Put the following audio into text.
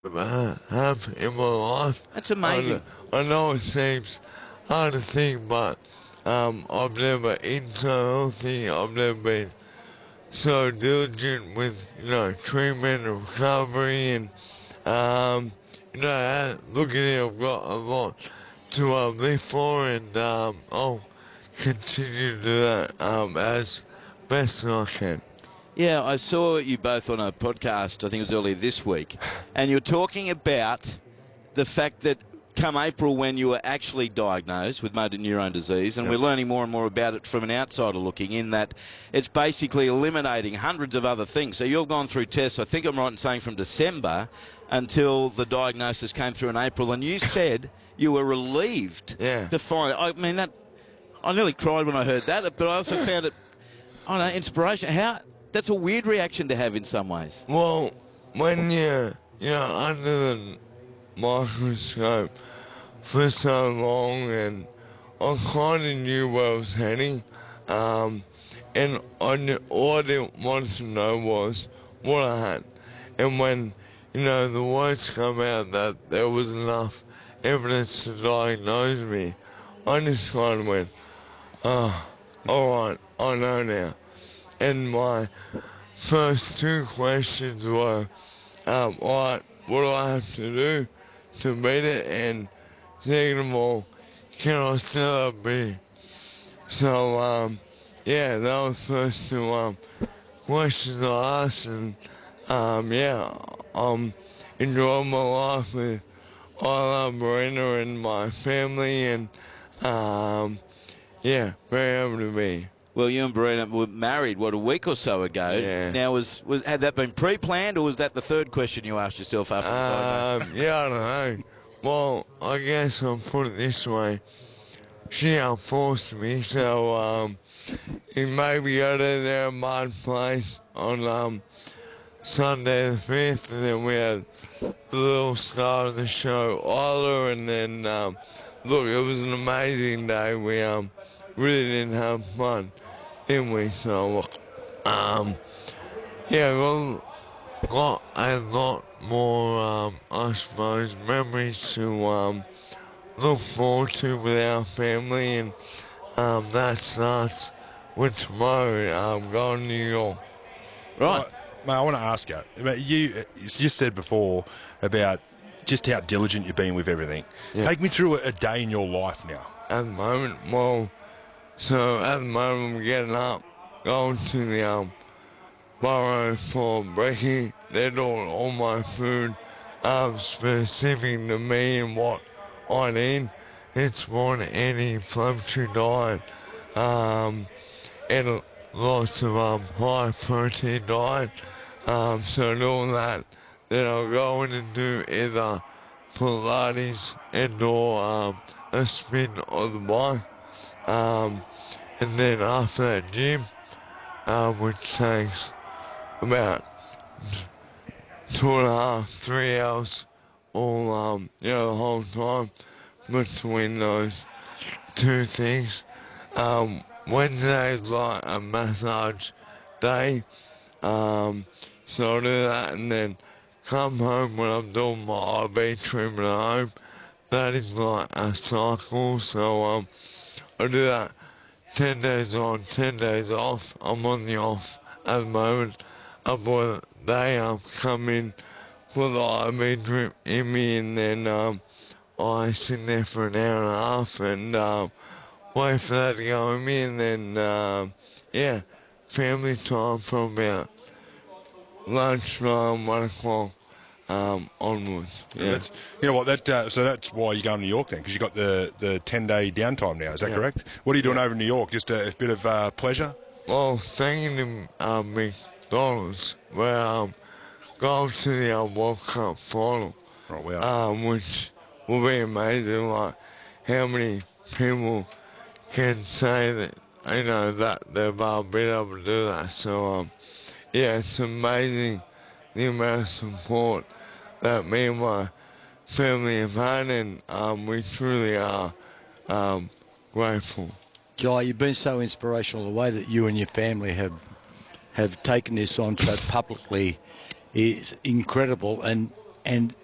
have in my life. That's amazing. I know it seems hard to think, but I've never eaten so healthy. I've never been so diligent with, treatment and recovery, and, look at it, I've got a lot to live for, and I'll continue to do that as best as I can. Yeah, I saw you both on a podcast, I think it was earlier this week, and you were talking about the fact that come April when you were actually diagnosed with motor neurone disease, and we're learning more and more about it from an outsider looking in, that it's basically eliminating hundreds of other things. So you've gone through tests, I think I'm right in saying from December until the diagnosis came through in April, and you said you were relieved to find it. I mean, I nearly cried when I heard that, but I also found it, inspiration. That's a weird reaction to have in some ways. Well, when you're, under the microscope for so long, and I kind of knew where I was heading, and all I didn't want to know was what I had. And when, the words come out that there was enough evidence to diagnose me, I just kind of went, oh, all right, I know now. And my first two questions were, all right, what do I have to do to beat it? And second of all, can I still have beer? So, that was the first two questions I asked. And, I'm enjoying my life with Isla, Marina, and my family. And, very happy to be. Well, you and Brina were married, a week or so ago. Yeah. Now, had that been pre-planned, or was that the third question you asked yourself after the diagnosis? I don't know. Well, I guess I'll put it this way. She forced me, so it made me go to their mud place on Sunday the 5th, and then we had the little star of the show, Isla, and then, look, it was an amazing day. We really didn't have fun, didn't we? So, well, got a lot more, I suppose, memories to look forward to with our family, and that starts with tomorrow. Going to New York. Right. Mate, I want to ask you about you just said before about just how diligent you've been with everything. Yeah. Take me through a day in your life now. At the moment, at the moment I'm getting up, going to the borough for brekkie. They're doing all my food specific to me and what I need. It's more an anti-inflammatory diet, and lots of high protein diet. So doing that, then I'll go in and do either Pilates and or a spin on the bike. And then after that gym, which takes about 2.5, 3 hours, all, the whole time between those two things. Wednesday's like a massage day, so I'll do that and then come home when I'm doing my IV treatment at home. That is like a cycle, so I do that 10 days on, 10 days off. I'm on the off at the moment. But they come in for the IV drip in me, and then I sit there for an hour and a half and wait for that to go in me, and then, family time from about lunchtime, 1 o'clock onwards. Yeah. So that's why you're going to New York then, because you got the 10-day downtime now. Is that correct? What are you doing over in New York? Just a bit of pleasure? Well, thanking McDonald's, where going to the World Cup final, which will be amazing. Like how many people can say that that they've been able to do that. So it's amazing the amount of support that me and my family have had, and we truly are grateful. Jai, you've been so inspirational. The way that you and your family have taken this on so publicly is incredible, and